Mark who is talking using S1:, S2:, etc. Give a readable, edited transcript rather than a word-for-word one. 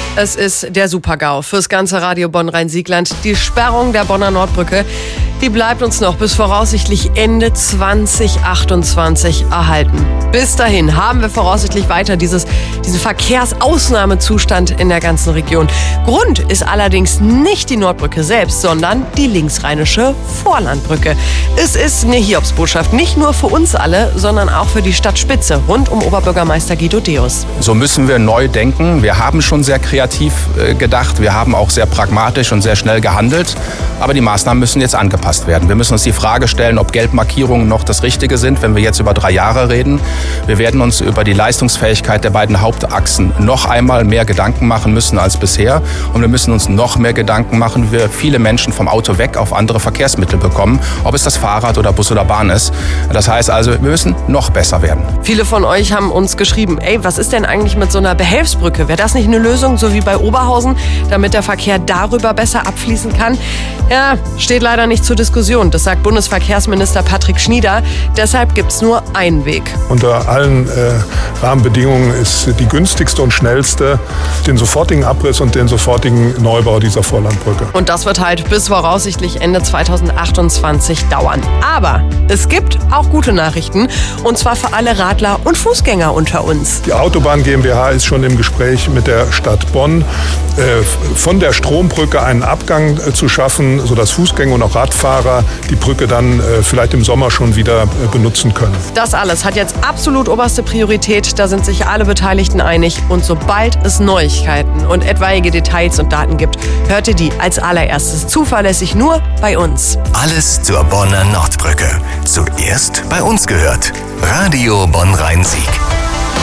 S1: Es ist der Super-GAU fürs ganze Radio Bonn-Rhein-Siegland. Die Sperrung der Bonner Nordbrücke, die bleibt uns noch bis voraussichtlich Ende 2028 erhalten. Bis dahin haben wir voraussichtlich weiter diesen Verkehrsausnahmezustand in der ganzen Region. Grund ist allerdings nicht die Nordbrücke selbst, sondern die linksrheinische Vorlandbrücke. Es ist eine Hiobsbotschaft, nicht nur für uns alle, sondern auch für die Stadtspitze rund um Oberbürgermeister Guido Deus.
S2: So müssen wir neu denken. Wir haben schon sehr kreativ gedacht. Wir haben auch sehr pragmatisch und sehr schnell gehandelt. Aber die Maßnahmen müssen jetzt angepasst werden. Wir müssen uns die Frage stellen, ob Gelbmarkierungen noch das Richtige sind, wenn wir jetzt über 3 Jahre reden. Wir werden uns über die Leistungsfähigkeit der beiden Hauptachsen noch einmal mehr Gedanken machen müssen als bisher. Und wir müssen uns noch mehr Gedanken machen, wie wir viele Menschen vom Auto weg auf andere Verkehrsmittel bekommen, ob es das Fahrrad oder Bus oder Bahn ist. Das heißt also, wir müssen noch besser werden.
S1: Viele von euch haben uns geschrieben, was ist denn eigentlich mit so einer Behelfsbrücke? Wäre das nicht eine Lösung, so wie bei Oberhausen, damit der Verkehr darüber besser abfließen kann? Ja, steht leider nicht zur Diskussion. Das sagt Bundesverkehrsminister Patrick Schnieder. Deshalb gibt es nur einen Weg.
S3: Unter allen Rahmenbedingungen ist die günstigste und schnellste den sofortigen Abriss und den sofortigen Neubau dieser Vorlandbrücke.
S1: Und das wird halt bis voraussichtlich Ende 2028 dauern. Aber es gibt auch gute Nachrichten, und zwar für alle Radler und Fußgänger unter uns.
S3: Die Autobahn GmbH ist schon im Gespräch mit der Stadt Bonn, von der Strombrücke einen Abgang zu schaffen, sodass Fußgänger und auch Radfahrer die Brücke dann vielleicht im Sommer schon wieder benutzen können.
S1: Das alles hat jetzt absolut oberste Priorität. Da sind sich alle Beteiligten einig. Und sobald es Neuigkeiten und etwaige Details und Daten gibt, hört ihr die als allererstes zuverlässig nur bei uns.
S4: Alles zur Bonner Nordbrücke. Zuerst bei uns gehört. Radio Bonn-Rhein-Sieg.